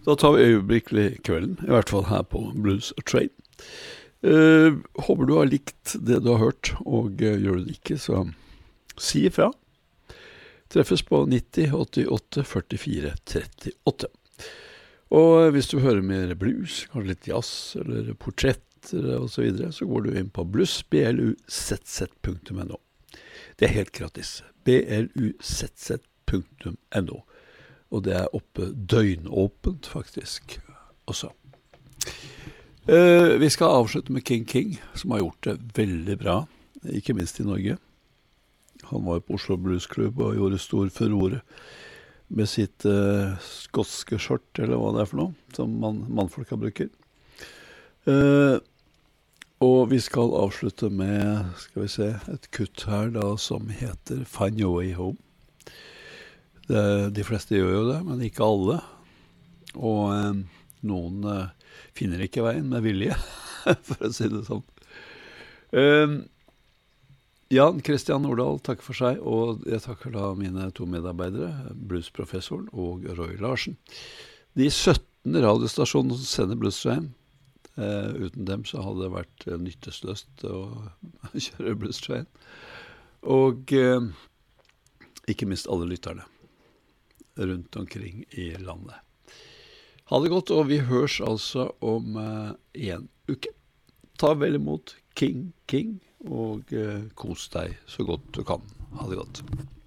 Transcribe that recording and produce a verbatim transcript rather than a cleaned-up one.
Da tar vi øyeblikkelig kvelden, i hvert fall her på Blues Train. Uh, håper du har likt det du har hørt, og uh, gjør du det ikke, så si ifra. Treffes på nitti åttiåtte førtifire trettiåtte. Og hvis du hører mer blues, kanskje litt jazz eller portretter og så videre, så går du inn på blues b l u z z punktum n o. Det er helt gratis. b l u z z punktum n o. Og det er oppe døgnåpent faktisk også. Uh, vi skal avslutte med King King, som har gjort det veldig bra, ikke minst i Norge. Han var jo på Oslo Blues Club og gjorde stor furore med sitt uh, skotske skjort, eller hva det er for noe, som man, mannfolka bruker. Uh, og vi skal avslutte med, skal vi se, et kutt her da, som heter Find Your Way Home. Det, de fleste gjør jo det, men ikke alle. Og uh, noen uh, finner ikke veien med vilje, for å si det sånn. Uh, Jan Christian Nordahl takker for seg, og jeg takker da mine to medarbeidere, bluesprofessoren og Roy Larsen. De sytten radiostasjonene som sender Blues Train, uh, uten dem så hadde det vært uh, nyttesløst å kjøre Blues Train. Og uh, ikke minst alle lytterne rundt omkring i landet. Ha det godt, og vi hørs altså om uh, en uke. Ta vel imot King King, og uh, kos deg så godt du kan. Ha det godt.